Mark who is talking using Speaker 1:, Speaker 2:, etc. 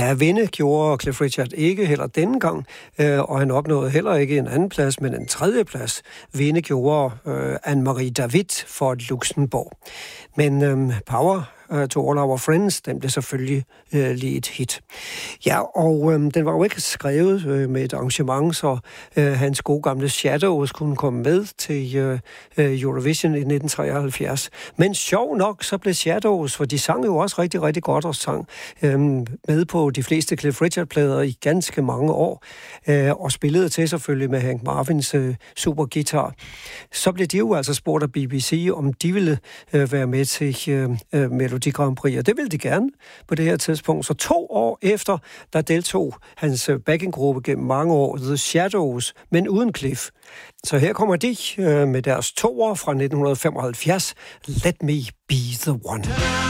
Speaker 1: Ja, vinde gjorde Cliff Richard ikke heller denne gang, og han opnåede heller ikke en anden plads, men en tredje plads. Vinde gjorde Anne-Marie David for Luxembourg. Men Power to All Our Friends, den blev selvfølgelig lige et hit. Ja, og den var jo ikke skrevet med et arrangement, så hans gode gamle Shadows kunne komme med til Eurovision i 1973. Men sjov nok, så blev Shadows, for de sang jo også rigtig, rigtig godt og sang med på de fleste Cliff Richard-plader i ganske mange år, og spillede til selvfølgelig med Hank Marvins superguitar. Så blev de jo altså spurgt af BBC, om de ville være med til Melodi Grand Prix, og det ville de gerne på det her tidspunkt. Så 2 år efter, der deltog hans backinggruppe gennem mange år, The Shadows, men uden Cliff. Så her kommer de med deres 2'er fra 1975, Let Me Be The One.